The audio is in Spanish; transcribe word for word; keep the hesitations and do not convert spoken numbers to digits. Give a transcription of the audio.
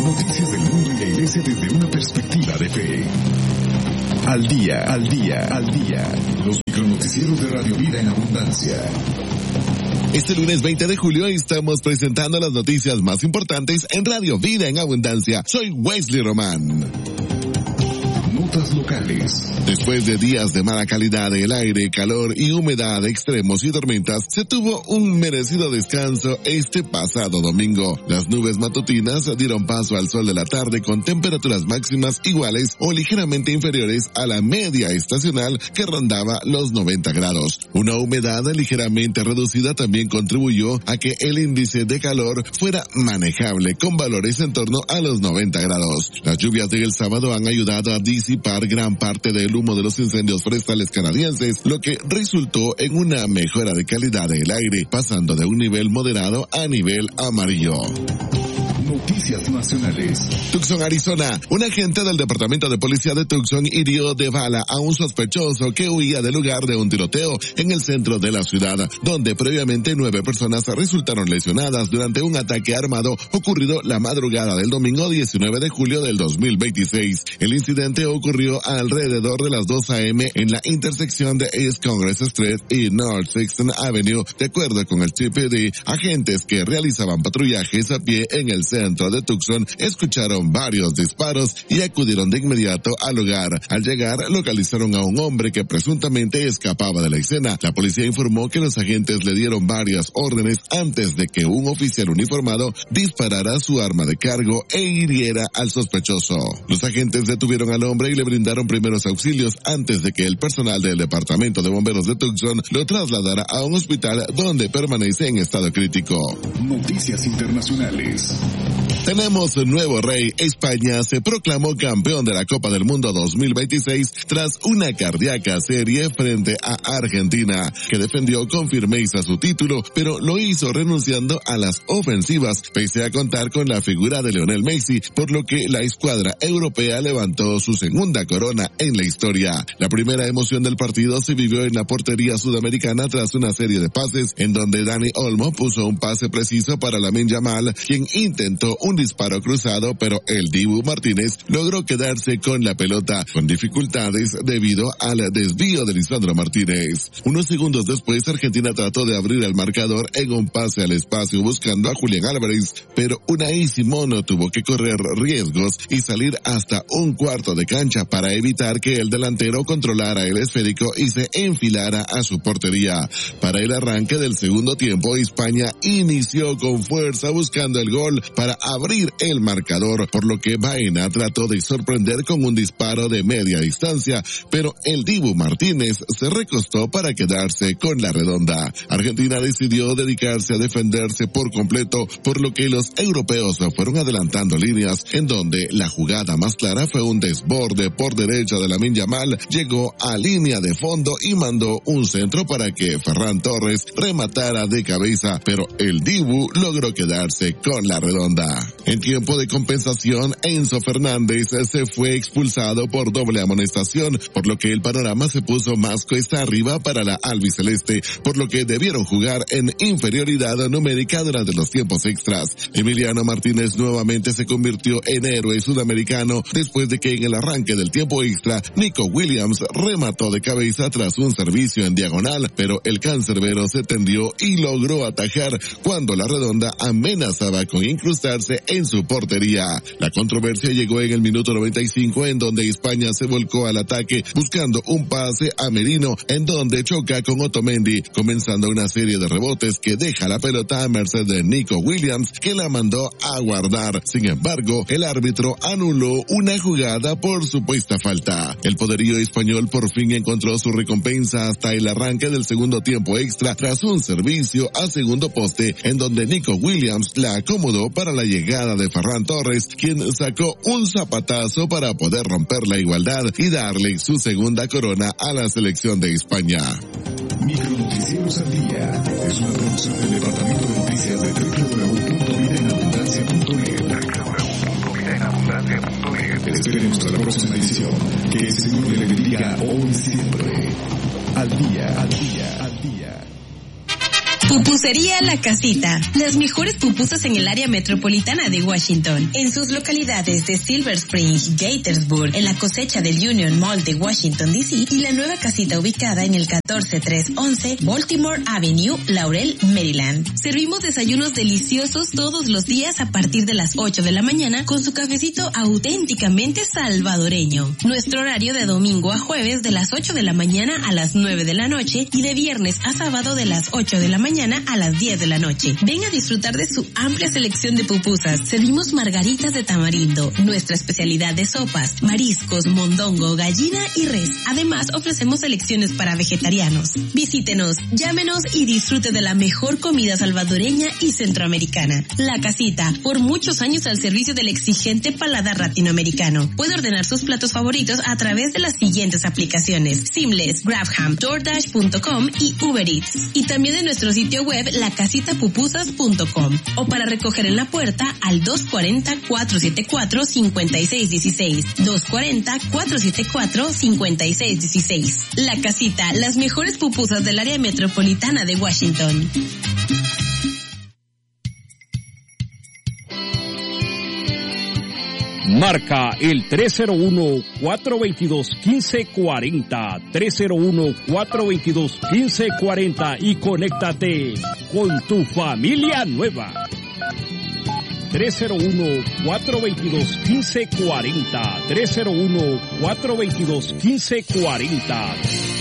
Noticias del mundo y la iglesia desde una perspectiva de fe. Al día, al día, al día. Los micronoticieros de Radio Vida en Abundancia. Este lunes veinte de julio estamos presentando las noticias más importantes en Radio Vida en Abundancia. Soy Wesley Román. Notas locales. Después de días de mala calidad del aire, calor y humedad extremos y tormentas, se tuvo un merecido descanso este pasado domingo. Las nubes matutinas dieron paso al sol de la tarde con temperaturas máximas iguales o ligeramente inferiores a la media estacional que rondaba los noventa grados. Una humedad ligeramente reducida también contribuyó a que el índice de calor fuera manejable con valores en torno a los noventa grados. Las lluvias del sábado han ayudado a disipar gran parte del humo de los incendios forestales canadienses, lo que resultó en una mejora de calidad del aire, pasando de un nivel moderado a nivel amarillo. Noticias nacionales. Tucson, Arizona. Un agente del Departamento de Policía de Tucson hirió de bala a un sospechoso que huía del lugar de un tiroteo en el centro de la ciudad, donde previamente nueve personas resultaron lesionadas durante un ataque armado ocurrido la madrugada del domingo diecinueve de julio del dos mil veintiséis. El incidente ocurrió alrededor de las dos a eme en la intersección de East Congress Street y North Sixth Avenue. De acuerdo con el T P D, agentes que realizaban patrullajes a pie en el centro de Tucson escucharon varios disparos y acudieron de inmediato al lugar. Al llegar, localizaron a un hombre que presuntamente escapaba de la escena. La policía informó que los agentes le dieron varias órdenes antes de que un oficial uniformado disparara su arma de cargo e hiriera al sospechoso. Los agentes detuvieron al hombre y le brindaron primeros auxilios antes de que el personal del Departamento de Bomberos de Tucson lo trasladara a un hospital donde permanece en estado crítico. Noticias internacionales. Tenemos un nuevo rey. España se proclamó campeón de la Copa del Mundo dos mil veintiséis tras una cardíaca serie frente a Argentina, que defendió con firmeza su título, pero lo hizo renunciando a las ofensivas, pese a contar con la figura de Lionel Messi, por lo que la escuadra europea levantó su segunda corona en la historia. La primera emoción del partido se vivió en la portería sudamericana tras una serie de pases en donde Dani Olmo puso un pase preciso para Lamine Yamal, quien intentó un disparo cruzado, pero el Dibu Martínez logró quedarse con la pelota con dificultades debido al desvío de Lisandro Martínez. Unos segundos después, Argentina trató de abrir el marcador en un pase al espacio buscando a Julián Álvarez, pero Unai Simón tuvo que correr riesgos y salir hasta un cuarto de cancha para evitar que el delantero controlara el esférico y se enfilara a su portería. Para el arranque del segundo tiempo, España inició con fuerza buscando el gol para abrir el marcador, por lo que Baena trató de sorprender con un disparo de media distancia, pero el Dibu Martínez se recostó para quedarse con la redonda. Argentina decidió dedicarse a defenderse por completo, por lo que los europeos fueron adelantando líneas, en donde la jugada más clara fue un desborde por derecha de Lamine Yamal, llegó a línea de fondo y mandó un centro para que Ferran Torres rematara de cabeza, pero el Dibu logró quedarse con la redonda. En tiempo de compensación, Enzo Fernández se fue expulsado por doble amonestación, por lo que el panorama se puso más cuesta arriba para la albiceleste, por lo que debieron jugar en inferioridad numérica durante los tiempos extras. Emiliano Martínez nuevamente se convirtió en héroe sudamericano después de que en el arranque del tiempo extra, Nico Williams remató de cabeza tras un servicio en diagonal, pero el cancerbero se tendió y logró atajar cuando la redonda amenazaba con incrustarse en su portería. La controversia llegó en el minuto noventa y cinco, en donde España se volcó al ataque buscando un pase a Merino, en donde choca con Otamendi, comenzando una serie de rebotes que deja la pelota a merced de Nico Williams, que la mandó a guardar. Sin embargo, el árbitro anuló una jugada por supuesta falta. El poderío español por fin encontró su recompensa hasta el arranque del segundo tiempo extra, tras un servicio a segundo poste, en donde Nico Williams la acomodó para la llegada de Ferran Torres, quien sacó un zapatazo para poder romper la igualdad y darle su segunda corona a la selección de España. Micronoticieros al día es una producción del Departamento de Noticias de doble u doble u doble u punto vida en abundancia punto net. doble u doble u doble u punto vida en abundancia punto net. Esperemos hasta la próxima edición. Que el Señor le bendiga hoy y siempre. Al día, al día, al día. Pupusería La Casita. Las mejores pupusas en el área metropolitana de Washington. En sus localidades de Silver Spring, Gaithersburg, en la cosecha del Union Mall de Washington, D C y la nueva casita ubicada en el catorce tres once Baltimore Avenue, Laurel, Maryland. Servimos desayunos deliciosos todos los días a partir de las ocho de la mañana con su cafecito auténticamente salvadoreño. Nuestro horario de domingo a jueves de las ocho de la mañana a las nueve de la noche y de viernes a sábado de las ocho de la mañana a las diez de la noche. Ven a disfrutar de su amplia selección de pupusas. Servimos margaritas de tamarindo, nuestra especialidad de sopas, mariscos, mondongo, gallina y res. Además, ofrecemos selecciones para vegetarianos. Visítenos, llámenos y disfrute de la mejor comida salvadoreña y centroamericana. La Casita, por muchos años al servicio del exigente paladar latinoamericano. Puede ordenar sus platos favoritos a través de las siguientes aplicaciones: Seamless, Grabham, DoorDash punto com y Uber Eats. Y también de nuestro sitio web la casita pupusas punto com o para recoger en la puerta al dos cuatro cero, cuatro siete cuatro, cinco seis uno seis, dos cuatro cero, cuatro siete cuatro, cinco seis uno seis. La Casita, las mejores pupusas del área metropolitana de Washington. Marca el tres cero uno, cuatro dos dos, uno cinco cuatro cero, tres cero uno, cuatro dos dos, uno cinco cuatro cero y conéctate con tu familia nueva. tres cero uno, cuatro dos dos, uno cinco cuatro cero, tres cero uno, cuatro dos dos, uno cinco cuatro cero.